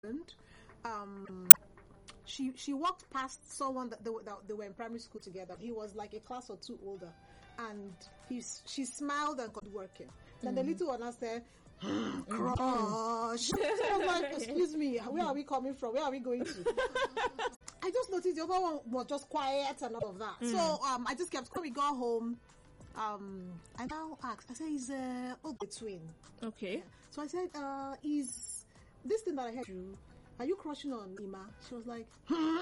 She walked past someone that they were in primary school together. He was like a class or two older, and she smiled and got working. Then the little one said, crush. So I was like, excuse me, where are we coming from? Where are we going to? I just noticed the other one was just quiet and all of that. So I just kept, when we got home, I now asked, I said, is a twin. Okay. So I said, is this thing that I heard you, are you crushing on Ima? She was like,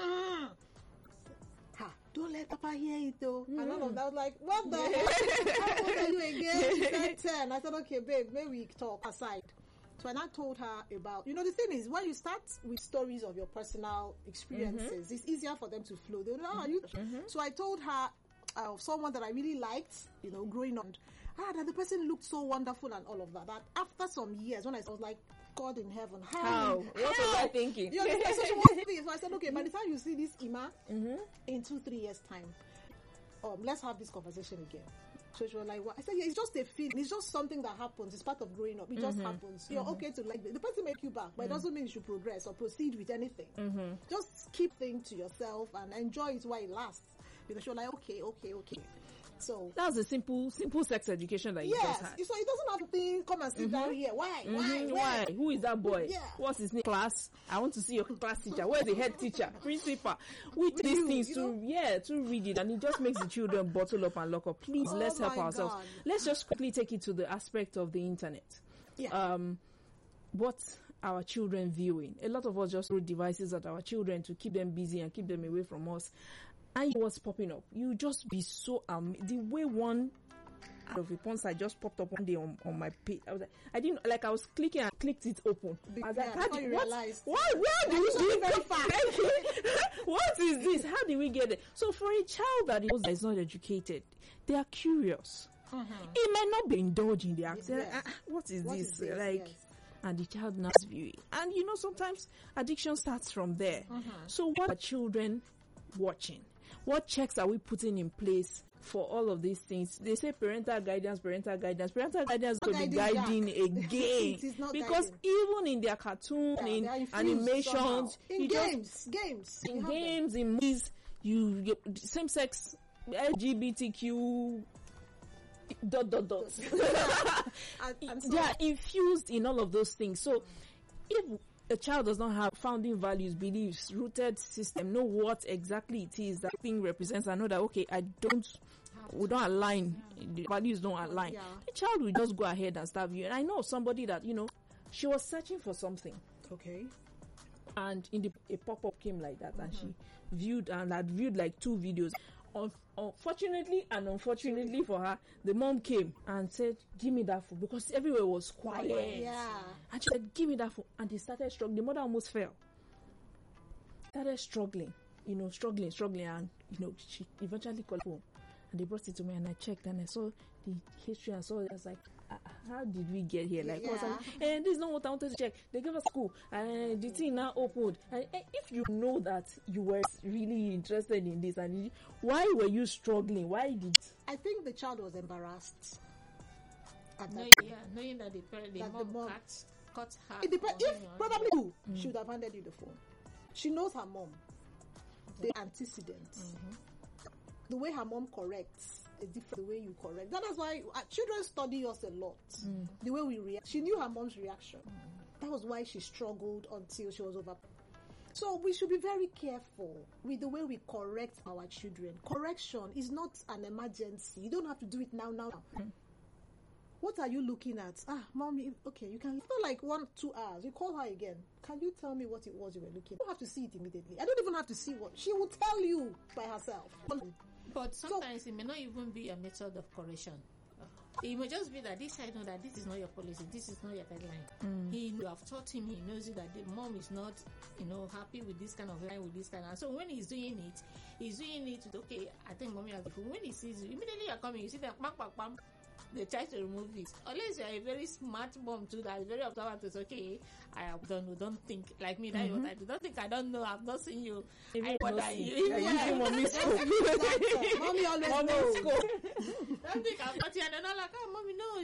don't let Papa hear it though. And all of that, I was like, what the heck? How old are you again? She said 10. I said, okay, babe, maybe we talk aside. So I now told her about, the thing is, when you start with stories of your personal experiences, it's easier for them to flow. They'll know, you. So I told her of someone that I really liked, growing up. That the person looked so wonderful and all of that. That after some years, when I was like, God in heaven, how? What was I thinking? So I said, okay, by the time you see this Ima in 2-3 years time, let's have this conversation again. So she was like, what? I said, yeah, it's just a feeling. It's just something that happens. It's part of growing up. It just happens. You're okay to like the person make you back, but it doesn't mean you should progress or proceed with anything. Just keep things to yourself and enjoy it while it lasts. She was like, okay. So that's a simple sex education that you just had. So it doesn't have to come and sit down here. Why? Why? Who is that boy? Yeah. What's his name? Class. I want to see your class teacher. Where's the head teacher? Principal. We do these things too rigid, and it just makes the children bottle up and lock up. Please, let's help ourselves. God. Let's just quickly take it to the aspect of the internet. Yeah. What our children viewing? A lot of us just throw devices at our children to keep them busy and keep them away from us. And what's popping up? You just be so the way one out of a porn site just popped up one day on my page. I was like, I didn't like. I was clicking and clicked it open. I was like, how did you realize? Where did we get very fast? What is this? How did we get it? So for a child that is not educated, they are curious. It might not be indulging the act. What is this? And the child now view it. And sometimes addiction starts from there. So what are children watching? What checks are we putting in place for all of these things? They say parental guidance could be guiding again. Because even in their cartoon, in animations, in games, in movies, you same sex, LGBTQ, ... They are infused in all of those things. So if a child does not have founding values, beliefs, rooted system, know what exactly it is that thing represents, I know that, okay, we don't align, the values don't align. The child will just go ahead and start viewing. I know somebody that, she was searching for something. Okay. And a pop-up came like that, and she had viewed like 2 videos. Unfortunately and unfortunately for her, the mom came and said, give me that phone, because everywhere was quiet. And she said, give me that phone. And they started struggling. The mother almost fell. Started struggling, and she eventually called home. And they brought it to me, and I checked, and I saw the history and saw it. I was like, how did we get here? Like, and this is not what I wanted to check. They gave us school, and the thing now opened. And if you know that you were really interested in this, and why were you struggling? Why did? I think the child was embarrassed. Knowing that the mom cut her. If probably you, she would have handed you the phone. She knows her mom. The antecedents. The way her mom corrects is different the way you correct. That is why children study us a lot. The way we react. She knew her mom's reaction. That was why she struggled until she was over. So we should be very careful with the way we correct our children. Correction is not an emergency. You don't have to do it now. What are you looking at? Mommy, okay, you can, it's not like 1-2 hours. You call her again. Can you tell me what it was you were looking at? You don't have to see it immediately. I don't even have to see what. She will tell you by herself. But sometimes it may not even be a method of correction. It may just be that this I know that this is not your policy, this is not your guideline. You have taught him, he knows it, that the mom is not, happy with this kind of line, with this kind of. So when he's doing it with, okay, I think mommy has the phone. When he sees you, immediately you're coming, you see that bam, bam, bam, they try to remove it. Unless you're a very smart mom too, that is very observant, it's okay, I have done, don't think like me, that what I do. Don't think I don't know, I've not seen you. I bother you. Mommy's scope. Mommy always knows. Don't think I'm not here, and they're not like, mommy, no,